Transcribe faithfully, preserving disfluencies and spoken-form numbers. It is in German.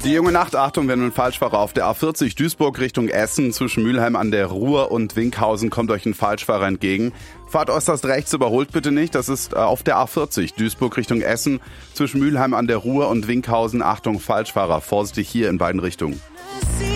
Die junge Nacht, Achtung, wenn ein Falschfahrer auf der A vierzig Duisburg Richtung Essen zwischen Mülheim an der Ruhr und Winkhausen kommt euch ein Falschfahrer entgegen. Fahrt äußerst rechts, überholt bitte nicht. Das ist auf der A vierzig Duisburg Richtung Essen zwischen Mülheim an der Ruhr und Winkhausen. Achtung, Falschfahrer, vorsichtig hier in beiden Richtungen.